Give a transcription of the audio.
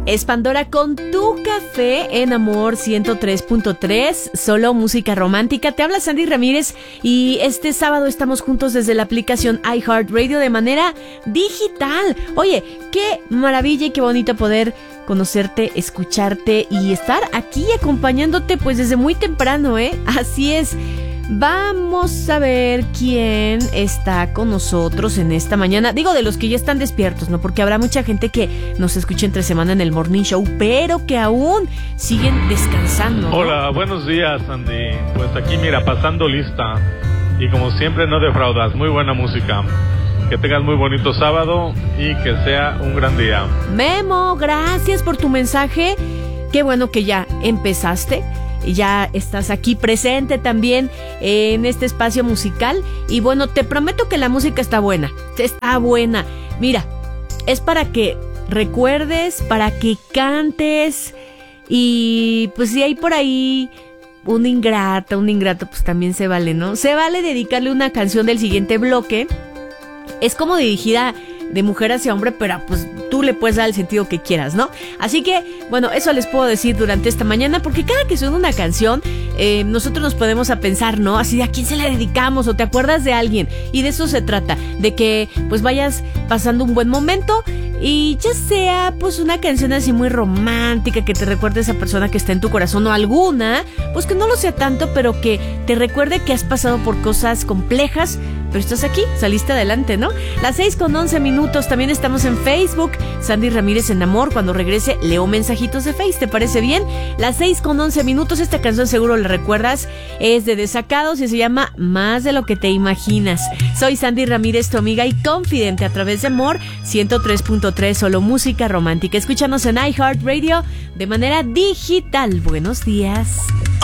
Es Pandora con Tu Café en Amor 103.3, solo música romántica. Te habla Sandy Ramírez y este sábado estamos juntos desde la aplicación iHeartRadio de manera digital. Oye, qué maravilla y qué bonito poder conocerte, escucharte y estar aquí acompañándote pues desde muy temprano, ¿eh? Así es. Vamos a ver quién está con nosotros en esta mañana. Digo, de los que ya están despiertos, ¿no? Porque habrá mucha gente que nos escucha entre semana en el Morning Show, pero que aún siguen descansando, ¿no? Hola, buenos días, Andy. Pues aquí, mira, pasando lista. Y como siempre, no defraudas. Muy buena música. Que tengas muy bonito sábado y que sea un gran día. Memo, gracias por tu mensaje. Qué bueno que ya empezaste. Ya estás aquí presente también en este espacio musical. Y bueno, te prometo que la música está buena. Está buena. Mira, es para que recuerdes, para que cantes. Y pues si hay por ahí un ingrato, pues también se vale, ¿no? Se vale dedicarle una canción del siguiente bloque. Es como dirigida de mujer hacia hombre, pero pues tú le puedes dar el sentido que quieras, ¿no? Así que, bueno, eso les puedo decir durante esta mañana, porque cada que suena una canción, nosotros nos podemos a pensar, ¿no? Así de a quién se la dedicamos, o te acuerdas de alguien, y de eso se trata, de que pues vayas pasando un buen momento, y ya sea pues una canción así muy romántica, que te recuerde a esa persona que está en tu corazón, o alguna, pues que no lo sea tanto, pero que te recuerde que has pasado por cosas complejas, pero estás aquí, saliste adelante, ¿no? Las 6:11, también estamos en Facebook, Sandy Ramírez en Amor. Cuando regrese, leo mensajitos de Face, ¿te parece bien? Las 6:11, esta canción seguro la recuerdas, es de Desacados y se llama Más de lo que te imaginas. Soy Sandy Ramírez, tu amiga y confidente a través de Amor 103.3, solo música romántica. Escúchanos en iHeartRadio de manera digital. Buenos días.